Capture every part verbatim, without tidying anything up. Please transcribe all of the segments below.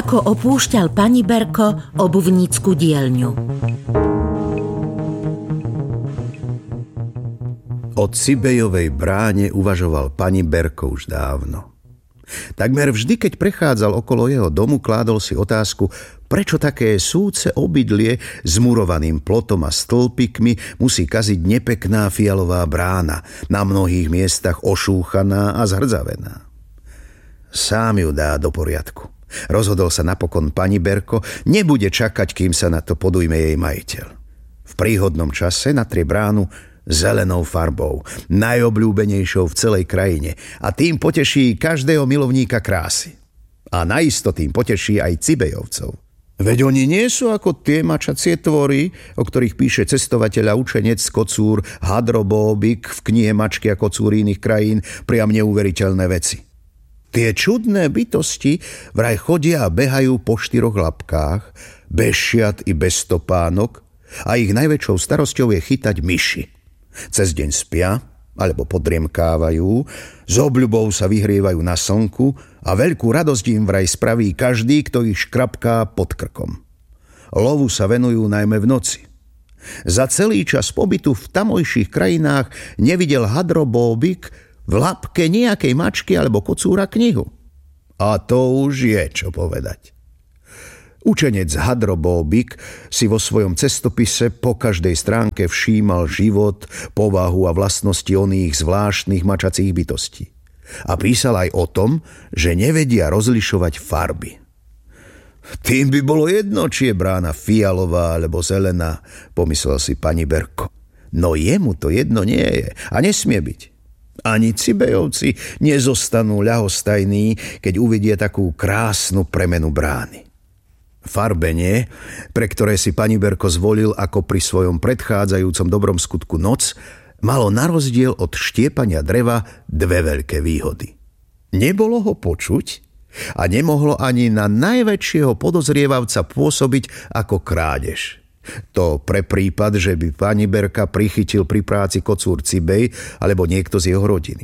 ako opúšťal Paniberko obuvnícku dielňu. O Cibejovej bráne uvažoval Paniberko už dávno. Takmer vždy, keď prechádzal okolo jeho domu, kládol si otázku, prečo také súce obydlie s murovaným plotom a stĺpikmi musí kaziť nepekná fialová brána, na mnohých miestach ošúchaná a zhrdzavená. Sám ju dá do poriadku. Rozhodol sa napokon Paniberko, nebude čakať, kým sa na to podujme jej majiteľ. V príhodnom čase natrie bránu zelenou farbou, najobľúbenejšou v celej krajine, a tým poteší každého milovníka krásy. A naisto tým poteší aj Cibejovcov. Veď oni nie sú ako tie mačacie tvory, o ktorých píše cestovateľ a učenec kocúr Hadrobóbik v knihe Mačky a kocúry iných krajín priam neuveriteľné veci. Tie čudné bytosti vraj chodia a behajú po štyroch labkách, bez šiat i bez stopánok, a ich najväčšou starosťou je chytať myši. Cez deň spia, alebo podriemkávajú, s obľubou sa vyhrievajú na slnku a veľkú radosť im vraj spraví každý, kto ich škrapká pod krkom. Lovu sa venujú najmä v noci. Za celý čas pobytu v tamojších krajinách nevidel Hadrobóbik v labke nejakej mačky alebo kocúra knihu. A to už je čo povedať. Učenec Hadrobóbik si vo svojom cestopise po každej stránke všímal život, povahu a vlastnosti oných zvláštnych mačacích bytostí. A písal aj o tom, že nevedia rozlišovať farby. Tým by bolo jedno, či je brána fialová alebo zelená, pomyslel si Paniberko. No jemu to jedno nie je a nesmie byť. Ani Cibejovci nezostanú ľahostajní, keď uvidia takú krásnu premenu brány. Farbenie, pre ktoré si Paniberko zvolil ako pri svojom predchádzajúcom dobrom skutku noc, malo na rozdiel od štiepania dreva dve veľké výhody. Nebolo ho počuť a nemohlo ani na najväčšieho podozrievavca pôsobiť ako krádež. To pre prípad, že by Paniberka prichytil pri práci kocúr Cibej alebo niekto z jeho rodiny.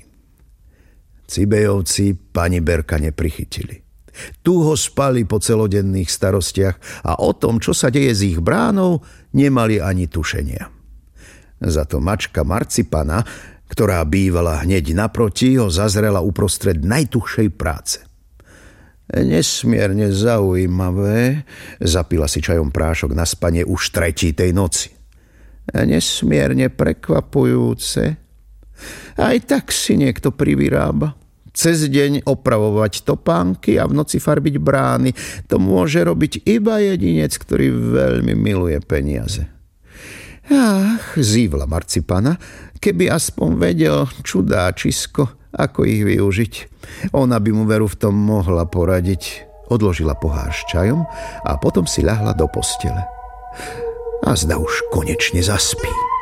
Cibejovci Paniberka neprichytili. Tu ho spali po celodenných starostiach a o tom, čo sa deje s ich bránou, nemali ani tušenia. Za to mačka Marcipana, ktorá bývala hneď naproti, ho zazrela uprostred najtuchšej práce. Nesmierne zaujímavé, zapila si čajom prášok na spanie už tretí tej noci. Nesmierne prekvapujúce. Aj tak si niekto privyrába. Cez deň opravovať topánky a v noci farbiť brány. To môže robiť iba jedinec, ktorý veľmi miluje peniaze. Ach, zívla Marcipana, keby aspoň vedel čudáčisko, ako ich využiť. Ona by mu veru v tom mohla poradiť. Odložila pohár s čajom a potom si ľahla do postele. A zda už konečne zaspí.